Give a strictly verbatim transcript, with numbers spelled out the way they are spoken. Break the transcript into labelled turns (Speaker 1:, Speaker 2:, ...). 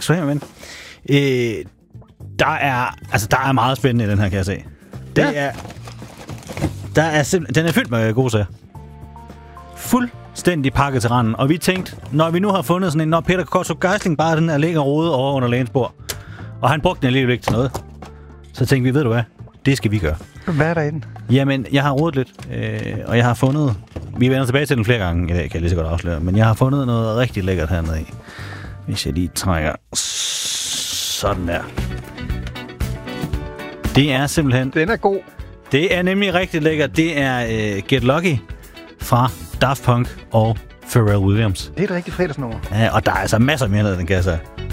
Speaker 1: skal du have, men. Øh, der er, altså, der er meget spændende i den her, kan jeg se. Det ja. er... Der er simpelthen... Den er fyldt med gode sager. Fuldstændig pakket til randen. Og vi tænkte, når vi nu har fundet sådan en... Når Peter Kortrup Geisling bare den er ligger rode over under lægens bord, og han brugte den alligevel ikke til noget, så tænkte vi, ved du hvad? Det skal vi gøre.
Speaker 2: Hvad er der i den?
Speaker 1: Jamen, jeg har rodet lidt, øh, og jeg har fundet... Vi vender tilbage til den flere gange i dag, kan jeg lige så godt afsløre. Men jeg har fundet noget rigtig lækkert hernede i. Hvis jeg lige trækker sådan der. Det er simpelthen...
Speaker 2: Den er god. Det
Speaker 1: er nemlig rigtig lækkert. Det er uh, Get Lucky fra Daft Punk og Pharrell Williams.
Speaker 2: Det er et rigtigt fredagsnummer.
Speaker 1: Ja, og der er altså masser mere ned, den kan jeg sige.